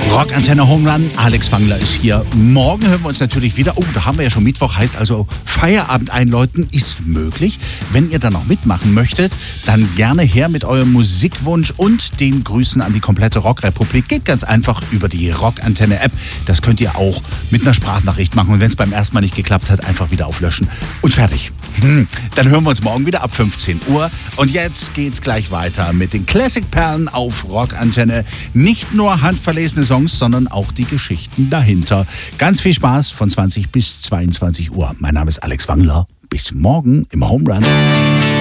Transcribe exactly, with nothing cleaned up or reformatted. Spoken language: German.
Rockantenne Home Run, Alex Wangler ist hier. Morgen hören wir uns natürlich wieder. Oh, da haben wir ja schon Mittwoch, heißt also Feierabend einläuten ist möglich. Wenn ihr da noch mitmachen möchtet, dann gerne her mit eurem Musikwunsch und den Grüßen an die komplette Rockrepublik. Geht ganz einfach über die Rockantenne-App. Das könnt ihr auch mit einer Sprachnachricht machen. Und wenn es beim ersten Mal nicht geklappt hat, einfach wieder auflöschen und fertig. Hm. Dann hören wir uns morgen wieder ab fünfzehn Uhr. Und jetzt geht's gleich weiter mit den Classic-Perlen auf Rockantenne. Nicht nur handverlesene Songs, sondern auch die Geschichten dahinter. Ganz viel Spaß von zwanzig bis zweiundzwanzig Uhr. Mein Name ist Alex Wangler. Bis morgen im Home Run.